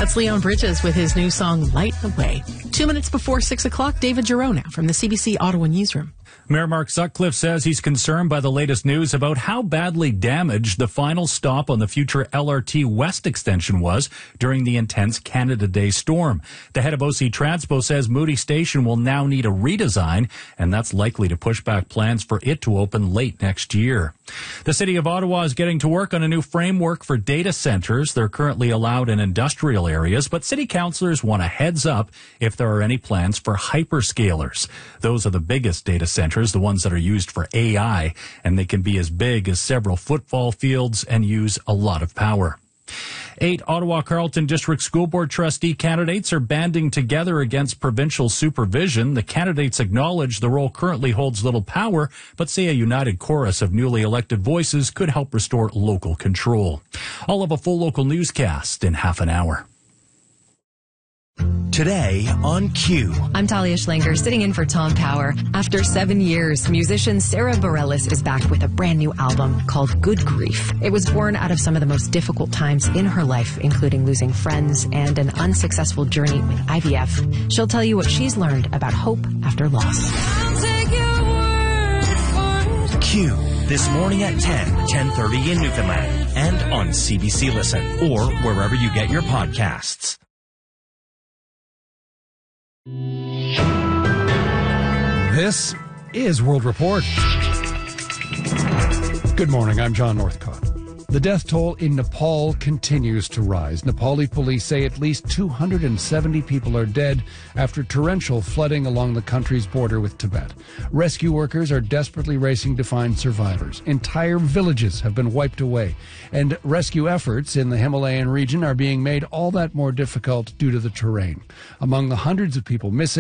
That's Leon Bridges with his new song, Light the Way. 2 minutes before 6 o'clock, David Girona from the CBC Ottawa Newsroom. Mayor Mark Sutcliffe says he's concerned by the latest news about how badly damaged the final stop on the future LRT West extension was during the intense Canada Day storm. The head of OC Transpo says Moody Station will now need a redesign, and that's likely to push back plans for it to open late next year. The City of Ottawa is getting to work on a new framework for data centers. They're currently allowed in industrial areas, but city councillors want a heads up if there are any plans for hyperscalers. Those are the biggest data centers, the ones that are used for AI, and they can be as big as several football fields and use a lot of power. 8 Ottawa Carleton District School Board trustee candidates are banding together against provincial supervision. The candidates acknowledge the role currently holds little power, but say a united chorus of newly elected voices could help restore local control. I'll have a full local newscast in half an hour. Today on Q. I'm Talia Schlanger, sitting in for Tom Power. After 7 years, musician Sarah Bareilles is back with a brand new album called Good Grief. It was born out of some of the most difficult times in her life, including losing friends and an unsuccessful journey with IVF. She'll tell you what she's learned about hope after loss. Q. This morning at 10:30 in Newfoundland, and on CBC Listen, or wherever you get your podcasts. This is World Report. Good morning, I'm John Northcott. The death toll in Nepal continues to rise. Nepali police say at least 270 people are dead after torrential flooding along the country's border with Tibet. Rescue workers are desperately racing to find survivors. Entire villages have been wiped away, and rescue efforts in the Himalayan region are being made all that more difficult due to the terrain. Among the hundreds of people missing,